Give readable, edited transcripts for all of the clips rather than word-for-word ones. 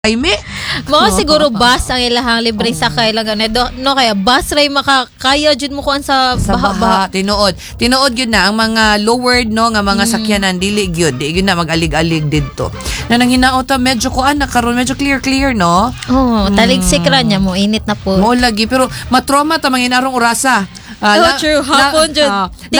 Ayme. Mo siguro bus ang ilahang libre sakay lang ganun. No kaya bus ray makakaya jud mo kuan sa baha. Tinuod gyud na ang mga lowered no nga mga sakyanan dili gyud na mag-alig-alig didto. Na nang hinaot medyo kuan na karon medyo clear no. Taligsik ra niya mo init na po. Mo lagi pero matrauma ta manginarong orasa. True. Hapon jud.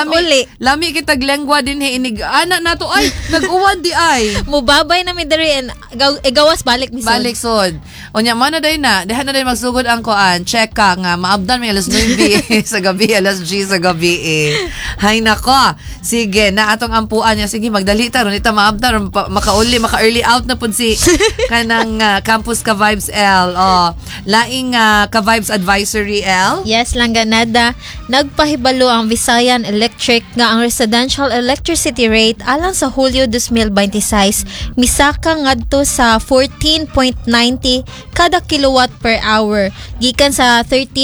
Lami kitag lengwa din inig ana nato ay nag-uwan di ay. Mubabay na mi diri and igawas balik mi balik sod. Unya man na day na, diha na day magsugod ang kuan. Check ka nga maabdan mi alas 9 sa gabi, alas 10 sa gabi Hay nako. Sige, na atong ampuan niya. Sige, magdali ta ron ita maabdan maka-early out na pud si kanang Campus Ka Vibes L. Laing Ka Vibes Advisory L. Yes, lang ganada. Nagpahibalo ang Visayan Electric nga ang residential electricity rate alang sa Hulyo 2026 misaka ngadto sa 14.90 kada kilowatt per hour gikan sa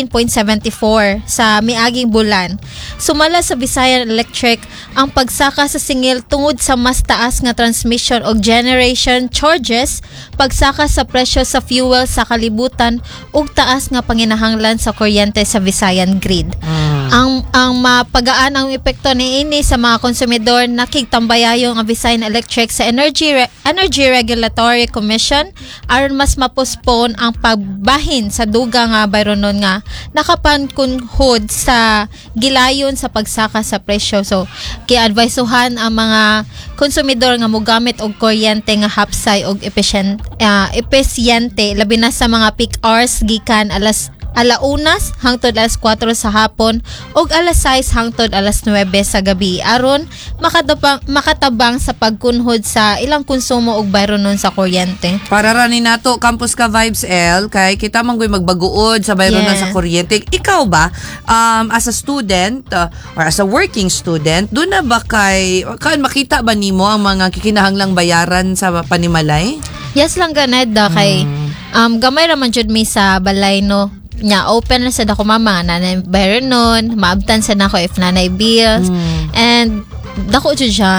13.74 sa miaging bulan. Sumala sa Visayan Electric ang pagsaka sa singil tungod sa mas taas nga transmission o generation charges, pagsaka sa presyo sa fuel sa kalibutan ug taas nga panginahanglan sa kuryente sa Visayan grid. Ang mapagaan ang epekto niini sa mga konsumidor nakigtambayayong ang Visayan Electric sa Energy Regulatory Commission aron mas mapospone ang pagbahin sa dugang nga bayronon nga nakapankunhod sa gilayon sa pagsaka sa presyo. So ki-advisohan ang mga konsumidor nga mogamit og kuryente nga hapsay og epesyente labi na sa mga peak hours gikan alaunas hangtod alas 4 sa hapon ug alas 6 hangtod alas 9 sa gabi aron makatabang sa pagkunhod sa ilang konsumo ug bayronon sa kuryente. Para ra ni nato Campus Ka Vibes L kay kita manggoy magbaguod sa bayronon sa kuryente. Ikaw ba as a student or as a working student, do na ba kay makita ba nimo ang mga kikinahanglang bayaran sa panimalay? Yes lang ganada kay gamay ra man jud mi sa balay no. Nya open na sa dako mama nanay bayron nun maabtan sa nako if nanay bills and dako jud siya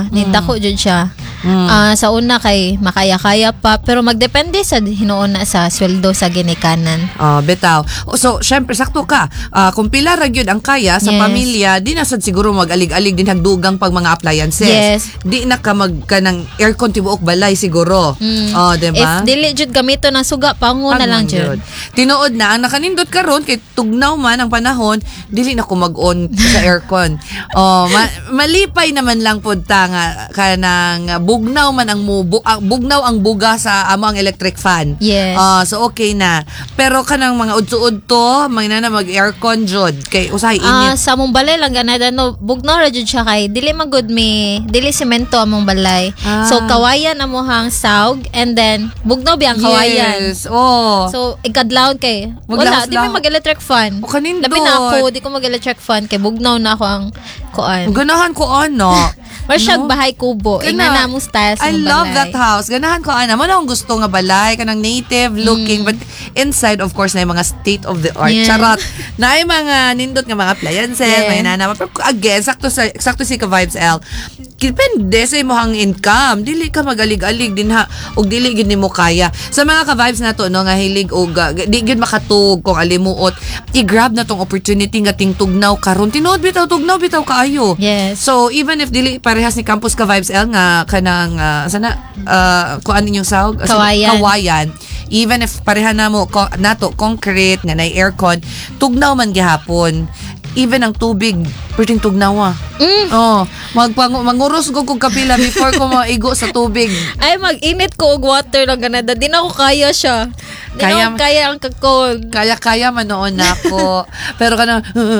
sa una kay makaya-kaya pa pero magdepende sa hinuon na sa sweldo sa ginikanan. Betaw. So syempre sakto ka. Kung pila ra gyud ang kaya sa pamilya, di na sad siguro mag-alig-alig din hagdugang pag mga appliances. Yes. Di na ka magkanang aircon tibuok balay siguro. Diba? If dili jud gamito ng suga pango na lang jud. Tinuod na ang nakanindot karon kay tugnaw man ang panahon, dili na ko mag-on sa aircon. Malipay naman lang pud ta nga kanang bugnaw man ang bugnaw ang buga sa amo ang electric fan. Yes. So okay na. Pero kanang mga udto-udto, na mag-aircon jud kay usahay init. Sa among balay lang ganada no, bugnaw ra jud siya kay dili magud dili semento among balay. So kawayan amohang saug and then bugnaw bi ang kawayan. Yes. So ikadlawon kay wala di may mag-electric fan. Labi na ako di ko mag-electric fan kay bugnaw na ako ang kuan. Ganahan ko Masyag bahay kubo. Ina na mo style sa balay. I love that house. Ganahan ko mo na akong gusto nga balay kanang native looking but inside of course na yung mga state of the art. Charot. Na yung mga nindot nga mga appliances, may nana. Pero again, sakto si Ka Vibes L. Depende sa imong income. Dili ka magalig-alig din ha og dili gid nimo kaya. Sa mga Ka Vibes nato no nga hilig og di gid makatug kung alimuot, i-grab na tong opportunity nga tingtugnaw karon. Tinuod bitaw tugnaw bitaw kaayo. Yes. So even if dili parehas ni Campus Ka Vibes L nga kanang kuan ninyong sahog kawayan. Even if pareha na mo nato concrete nga nay aircon, tugnaw man gihapon. Even ang tubig, pwedeng tugnawa. Manguros ko kung kapila before ko maigo sa tubig. Ay, mag-init ko og water lang ganada. Di na ako kaya siya. Kaya ang kakol. Kaya man noon na ako. Pero kanang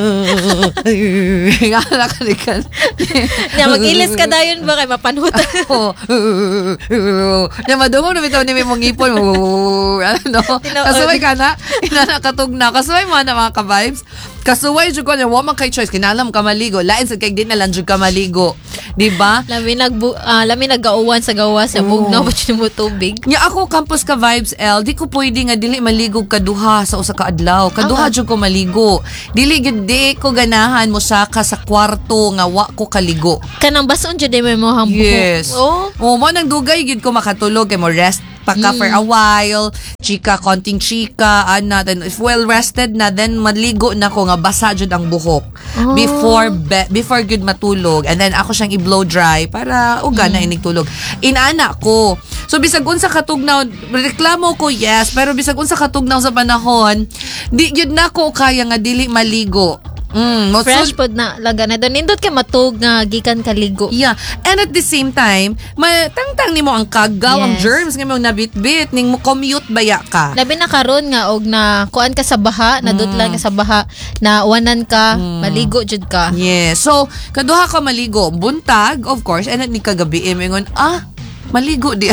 mag-ilis ka dayon ba kay mapanutan? Madungog na bitaw ni mong ipon. Kasuway ka na. Inanakatugnaw. Kasuway mo na mga Ka-Vibes. Kasuway jud ko na wa man kay choice kinalam ka maligo lain sa kay di na lang jud ka maligo, di ba? Lami nagauwan sa gawa sa bugnaw pa jud mo tubig. Nya ako Campus Ka Vibes L, di ko pwede nga dili maligo kaduha sa usa ka adlaw. Kaduha jud ko maligo. Dili gid di ko ganahan mo saka sa kwarto nga wa ko kaligo. Kanang bason jud mo hang buhok. Yes. Mo nang dugay gid ko makatulog kay mo rest pagka for a while, konting chika, then if well rested na, then maligo na ko nga basa jud ang buhok before good matulog, and then ako siyang i-blow dry para uga na inig tulog. Inana ko. So bisag unsa katugnaw, reklamo ko yes, pero bisag unsa katugnaw sa panahon, di yun na ko kaya nga dili maligo. Fresh pod na laga na doon. Nindot ka matug nga gikan kaligo. Yeah. And at the same time, matangtang nimo ang kagaw, ang germs nga mo nabitbit, ning mo commute baya ka. Labi na karon nga og na kuan ka sa baha, nadutlan ka sa baha, na wanan ka, maligo jud ka. Yeah. So, kaduha ka maligo, buntag, of course, and at ni kagabi, ingon, maligo di.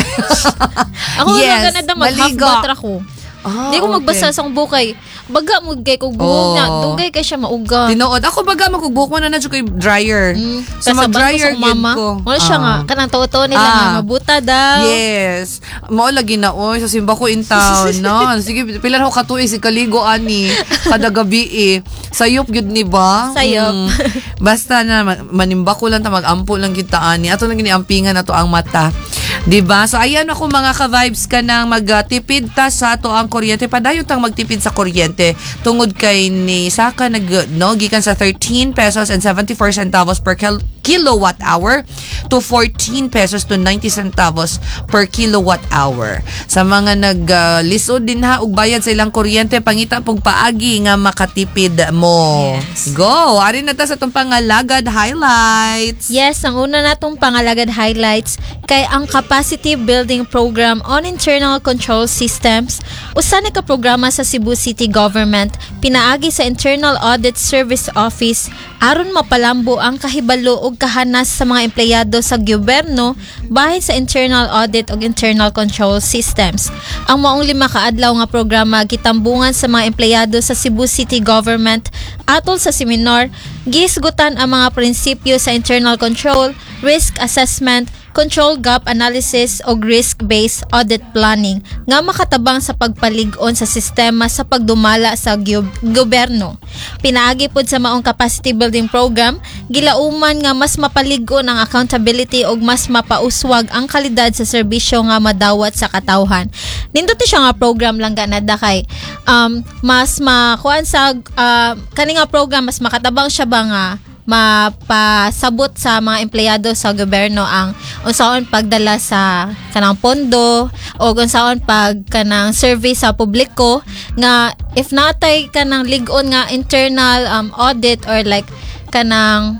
Ako yes, na mag-half bath ako. Di ko magbasa sa bukay. Baga mo kay kog buhok na, dugay kay siya mauga. Tinuod ako baga magbuhok mo na kay dryer. So mag-dryer gid ko. Wala siya nga kanang tuto nila nga mabuta daw. Yes. Mao lagi na sa simba ko in town, no. Sige, pila ra ko katuig si kaligo ani kada gabi Sayop gyud ni ba? Sayop. Basta na manimba ko lang ta magampo lang kita ani. Ato lang giniampingan ato ang mata. Diba? So ayan ako mga ka-vibes ka nang magtipid ta sa ato ang kuryente. Padayon tang magtipid sa kuryente tungod kay ni Saka gikan sa 13 pesos and 74 centavos per kilowatt hour to 14 pesos to 90 centavos per kilowatt hour. Sa mga lisod din og bayad sa ilang kuryente, pangita pong paagi nga makatipid mo. Yes. Go! Ari na ta sa itong pangalagad highlights. Yes, ang una natong pangalagad highlights kay ang Capacity Building Program on Internal Control Systems, usa na ka programa sa Cebu City Government, pinaagi sa Internal Audit Service Office aron mapalambo ang kahibalo ug kahanas sa mga empleyado sa gobyerno bahin sa internal audit ug internal control systems. Ang maong 5 ka adlaw nga programa gitambungan sa mga empleyado sa Cebu City Government atol sa seminar, gisgutan ang mga prinsipyo sa internal control, risk assessment, control gap analysis o risk-based audit planning nga makatabang sa pagpalig-on sa sistema sa pagdumala sa gobyerno. Pinaagi pod sa maong capacity building program, gilauman nga mas mapalig-on ang accountability o mas mapauswag ang kalidad sa serbisyo nga madawat sa katawhan. Nindot siya nga program lang ganada kay mas makuan sa kani nga program mas makatabang siya ba nga mapasabot sa mga empleyado sa gobyerno ang unsaon pagdala sa kanang pondo o unsaon pag kanang service sa publiko nga if natay kanang lig-on nga internal audit or like kanang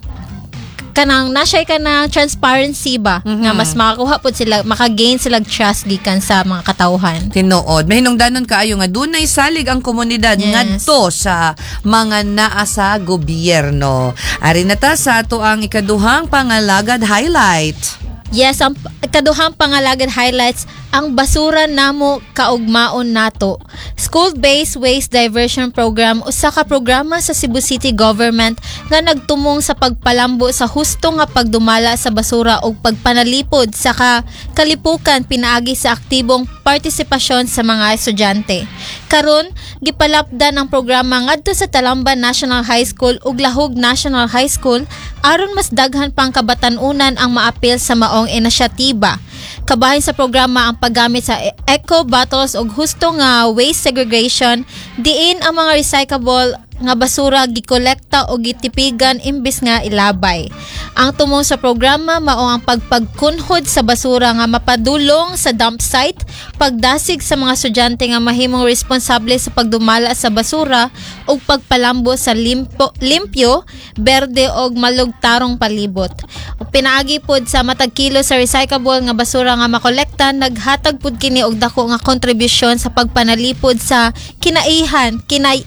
nasay kanang transparency ba nga mas makakuha pod sila, makagain sila trust gikan sa mga katawhan. Tinuod mahinungdanon kaayo nga dunay salig ang komunidad ngadto sa mga naa sa gobyerno. Ari na ta sa ato ang ikaduhang pangalagad highlight. Yes, ang kaduhang pangalagad highlights ang basura namo kaugmaon nato. School-based waste diversion program usa ka programa sa Cebu City Government nga nagtumong sa pagpalambo sa husto nga pagdumala sa basura ug pagpanalipod sa kalipukan pinaagi sa aktibong partisipasyon sa mga estudyante. Karon gipalapdan ang programa ngadto sa Talamban National High School ug Lahog National High School aron mas daghan pang kabatan-unan ang maapil sa maong inisyatiba. Kabahin sa programa ang paggamit sa eco bottles ug husto nga waste segregation diin ang mga recyclable nga basura gikolekta o gitipigan imbis nga ilabay. Ang tumong sa programa mao ang pagpagkunhod sa basura nga mapadulong sa dump site, pagdasig sa mga estudyante nga mahimong responsable sa pagdumala sa basura ug pagpalambo sa limpyo, berde ug malugtarong palibot. Pinaagi pod sa matag kilo sa recyclable nga basura nga makolekta, naghatag pod kini og dako nga kontribusyon sa pagpanalipod sa kinaiyahan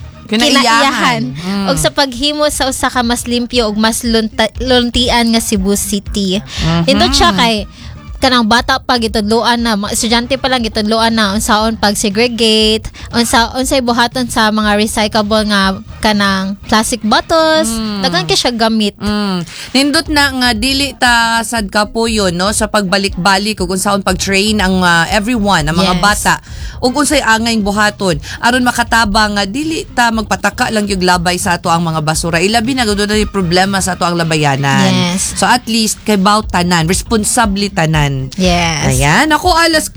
o sa paghimo sa usa ka mas limpyo ug mas luntian nga Cebu City. Indot siya kay kanang bata pa gitudloan na, mga estudyante pa lang gitudloan na unsaon pag segregate, unsay buhaton sa mga recyclable nga kanang plastic bottles, daghan kay siya gamit. Nindot na nga dili ta sad kapuyo no sa pagbalik-balik ug unsaon pag-train ang everyone, ang mga bata ug unsay angay buhaton aron makatabang nga dili ta magpataka lang yung labay sa ato ang mga basura. Ilabi na gud na problema sa ato ang labayanan. Yes. So at least kay baw tanan, responsable tanan. gikan. Yes. Ayan, ako alas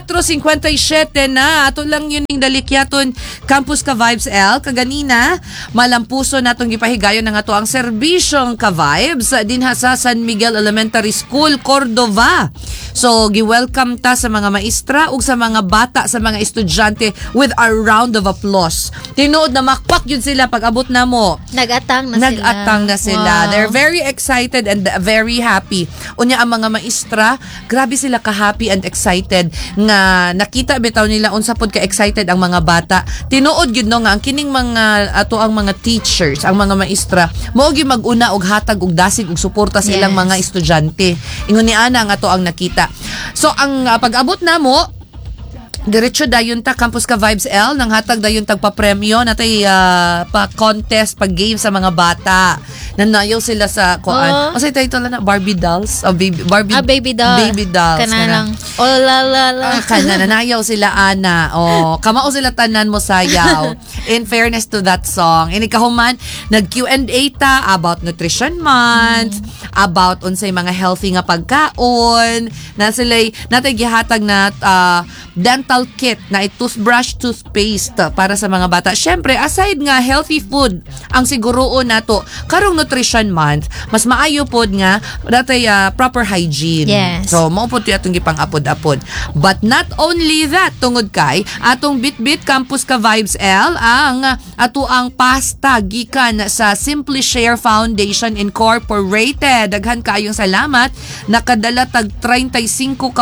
4:57 na. Ato lang yun yung dalikyaton Campus Ka Vibes L. Kaganina, malampuso natong gipahigayon na nga to ang serbisyong Ka Vibes dinha sa San Miguel Elementary School, Cordova. So, gi-welcome ta sa mga maestra ug sa mga bata, sa mga estudyante with a round of applause. Tinuod na makpak yun sila pag abot na mo. Nag-atang na sila. Wow. They're very excited and very happy. Unya ang mga maestra, grabe sila ka-happy and excited nga nakita bitaw nila unsa pod ka-excited ang mga bata. Tinuod gyud no nga ang kining mga ato ang mga teachers, ang mga maestra, mao gyud mag-una og hatag og dasig og suporta sa ilang mga estudyante. Ingon ni ana ang ato ang nakita. So ang pag-abot na mo, diretso dayon ta Campus Ka Vibes L nang hatag dayon tag pa-premyo natay pa-contest, pag-game sa mga bata. Nanayaw sila sa kuan. Kasi title na Barbie dolls, baby doll. Baby dolls. Kana lang. Oh la la la. Kana nanayaw sila ana. Kamao sila tanan mo sayaw. In fairness to that song, ini kahuman nag Q&A ta about Nutrition Month, about unsay mga healthy nga pagkaon, na sila'y natay gihatag na dental kit na toothbrush, toothpaste para sa mga bata. Syempre, aside nga healthy food ang siguroon nato karong Nutrition Month, mas maayo pod nga natay proper hygiene. Yes. So mao pod atong gipang-apod-apod. But not only that, tungod kay atong Bitbit Campus Ka Vibes L ang ato ang pasta gikan sa Simply Share Foundation Incorporated. Daghan kaayong salamat. Nakadala tag 35 ka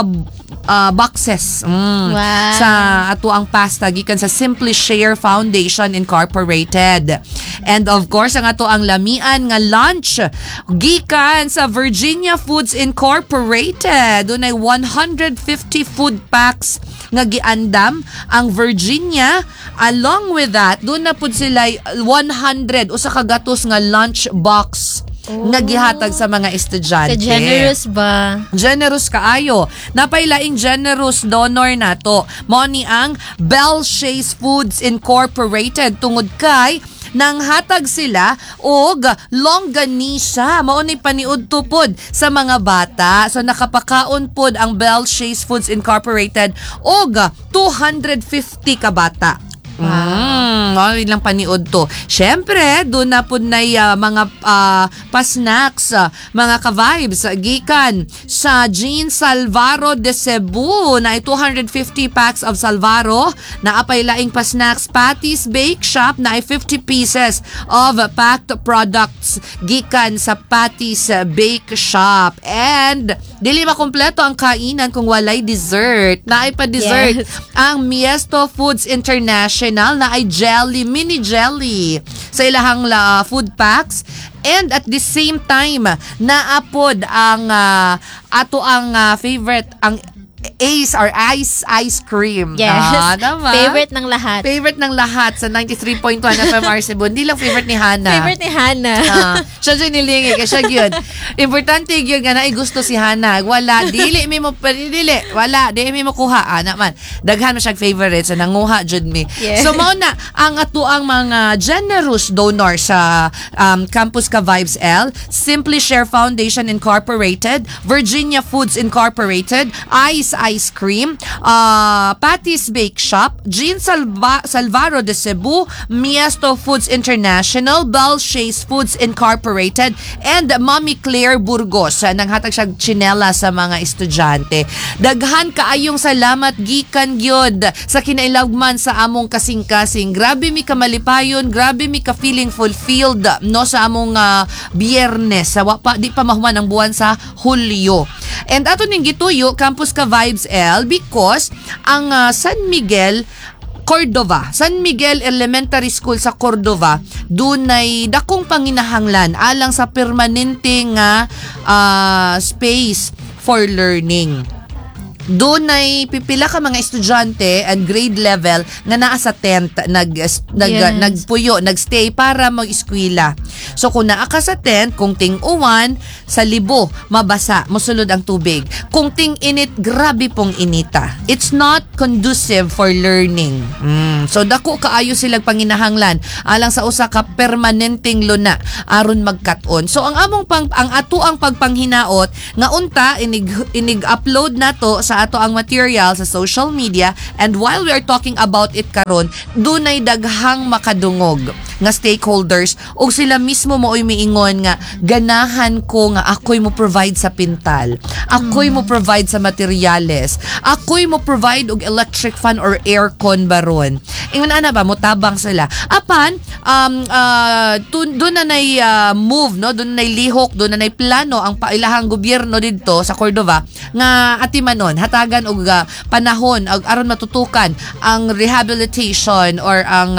boxes Wow. sa ato ang pasta gikan sa Simply Share Foundation Incorporated. And of course, ang ato ang lamian nga lunch gikan sa Virginia Foods Incorporated. Dunay 150 food packs nga giandam ang Virginia. Along with that, doon na pud sila 100 usa ka gatos nga lunch box nga gihatag sa mga estudyante. Ka-generous ba? Generous kaayo. Napailaing generous donor nato. Mao ni ang Bell Shays Foods Incorporated tungod kay nang hatag sila og longganisa. Mao ni paniud tupod sa mga bata. So nakapakaon pod ang Bell Shays Foods Incorporated og 250 ka bata. Lang paniod to. Syempre, doon na po na mga pa-snacks, mga ka-vibes, gikan sa Jean Salvaro de Cebu na 250 packs of Salvaro na apay laing pa-snacks. Patty's Bake Shop na 50 pieces of packed products gikan sa Patty's Bake Shop. And dili makompleto ang kainan kung walay dessert. Na ay pa-dessert ang Miesto Foods International na ay jelly, mini jelly sa ilahang food packs. And at the same time, naapod ang ato ang favorite, ang Ace or ice cream. Yes. Naman. Favorite ng lahat. Favorite ng lahat sa 93.1 FMR Cebu. Hindi lang favorite ni Hana. Favorite ni Hana. Siya nilingi kasi yun. Importante yun nga na gusto si Hana. Wala, dili mi mo wala, dili mo kuha naman. Daghan mo siyang favorite sa nanguha jud mi. Yes. So mao na ang ato ang mga generous donor sa Campus Ka Vibes L, Simply Share Foundation Incorporated, Virginia Foods Incorporated, Ice Cream, Patty's Bake Shop, Jean Salvaro de Cebu, Miesto Foods International, Bell Shays Foods Incorporated, and Mommy Claire Burgos. Nanghatag siya tsinela sa mga estudyante. Daghan kaayong salamat gikan gyud sa kinailagman sa among kasing-kasing. Grabe mi ka malipayon, grabe mi ka feeling fulfilled no sa among Biyernes. Di pa mahuman ang buwan sa Hulyo. And ato ning gituyo Campus Ka Vibes L because ang San Miguel Elementary School sa Cordova dunay dakong panginahanglan alang sa permanente nga space for learning. doon ay pipila ka mga estudyante and grade level nga naa sa tent nagpuyo, nagstay para mag-eskwela. So kung naa ka sa tent, kung ting-uwan, sa libo, mabasa, musulod ang tubig. Kung ting-init, grabe pong inita. It's not conducive for learning. So dako kaayo silang panginahanglan alang sa usa ka permanenteng luna aron magkat-on. So ang ato ang pagpanghinaot nga unta inig-upload nato sa ato ang material sa social media, and while we are talking about it karon, dunay daghang makadungog nga stakeholders ug sila mismo mooy miingon nga ganahan ko nga ako'y mo provide sa pintal, ako'y mo provide sa materyales, ako'y mo provide og electric fan or aircon baron. Ingon ana ba motabang sila apan doon na nay move, no, doon na nay lihok, doon na nay plano ang pailahang gobyerno didto sa Cordova nga atimanon hatagan og panahon aron matutukan ang rehabilitation or ang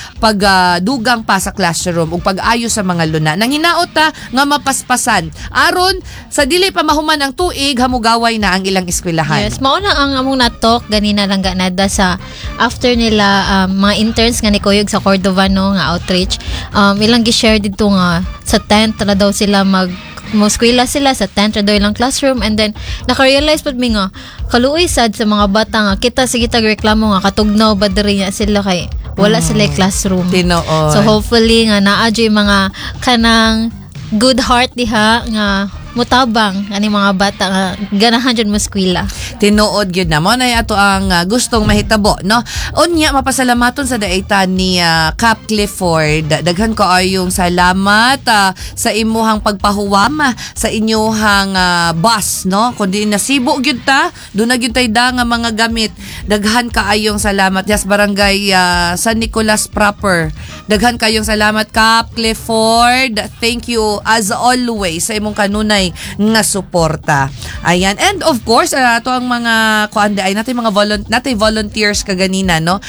pagdugang pa sa classroom ug pag-ayo sa mga luna. Nang hinaot ta nga mapaspasan aron sa dili pa mahuman ang tuig hamugaway na ang ilang eskwelahan. Yes, mao na ang among na-talk ganina lang ganada sa after nila mga interns nga ni Kuyog sa Cordova, no, nga outreach. Ilang gi-share dito nga sa tent na daw sila mo-eskwela sila sa tent na daw ilang classroom, and then naka-realize pud mi nga kaluoy sad sa mga bata nga kita sige tagreklamo nga katugnaw ba diri nya sila kay wala sila classroom. Tinuod. So hopefully nga naa jay mga kanang good heart diha nga mutabang ani mga bata nga ganahan jud mo eskwela. Tinuod gyud na mo na ato ang gustong mahitabo, no. Unya mapasalamaton sa daita ni Cap Clifford. Daghan kaayong salamat sa imuhang pagpahuwam sa inyuhang bus, no. Kundi nasibo gyud ta, do na gyud tay da nga mga gamit. Daghan kaayong salamat. Yes, barangay San Nicolas proper. Daghan kayong salamat Cap Clifford. Thank you as always sa imong kanunay nga suporta. Ayan. And of course, ito ang mga kuande ay natin mga volunteers kaganina, no?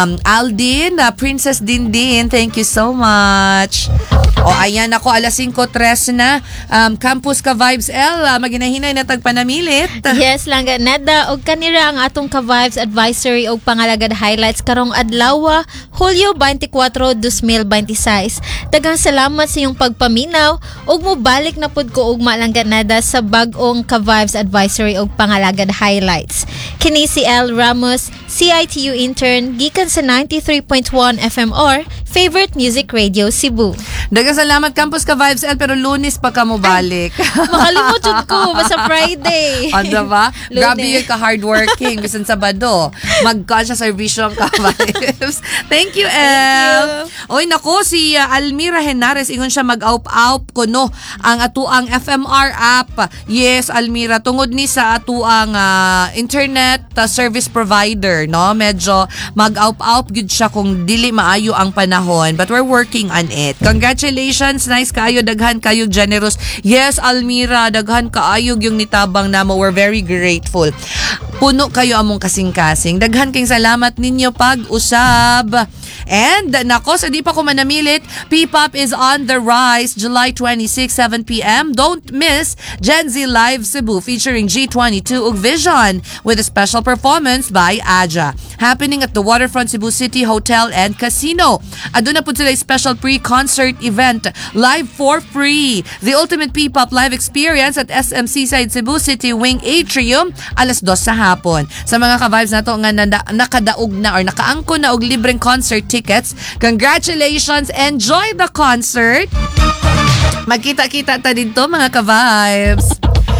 Aldin, Princess Dindin, thank you so much. O ayan ako, alas 5:03 na. Campus Ka Vibes L, maginahinay na tagpanamilit. Yes lang nada og kanira ang atong Ka Vibes advisory og pangalagad highlights karong adlaw, Hulyo 24, 2026. Daghang salamat sa iyong pagpaminaw ug mobalik na pud ko og malanganada sa bag-ong Ka Vibes advisory og pangalagad highlights. Kini si L Ramos, CITU intern gikan sa 93.1 FMR, favorite music radio Cebu. Daghang salamat Campus Ka Vibes L, pero Lunes pa ka mo balik. Makalimot jud ko basta Friday. Ano ba? Grabe yung ka-hardworking. Bisan Sabado. Mag-conscious servisyo ang Ka Vibes. Thank you, El. Oy, nako, si Almira Henares, ingon siya mag-aup-aup ko, no, ang atuang FMR app. Yes, Almira, tungod ni sa atuang internet service provider, no? Medyo mag-aup-aup gud siya kung dili maayo ang panahon. But we're working on it. Congratulations, nice kaayo, daghan kayo generous. Yes, Almira, daghan kaayog yung nitabang namo. We're very grateful. Puno kayo among kasing-kasing. Daghan kayong salamat ninyo pag-usab. And nako, sa di pa ko manamilit, P-Pop is on the rise, July 26, 7 p.m. Don't miss Gen Z Live Cebu featuring G22 ug Vision with a special performance by Aja. Happening at the Waterfront Cebu City Hotel and Casino. Aduna po sila special pre-concert event live for free. The ultimate P-Pop live experience at SM Seaside Cebu City Wing Atrium alas 2 sa hapon. Sa mga ka-vibes na to nga nakadaog na or nakaangko na og libreng concert tickets, congratulations, enjoy the concert. Magkita-kita ta dito mga ka-vibes.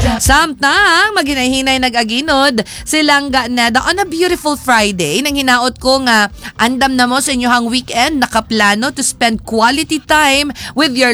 Samtang maghinay-hinay nag-aginod silang ganada on a beautiful Friday. Nang hinaot ko nga andam na mo sa inyohang weekend, nakaplano to spend quality time with your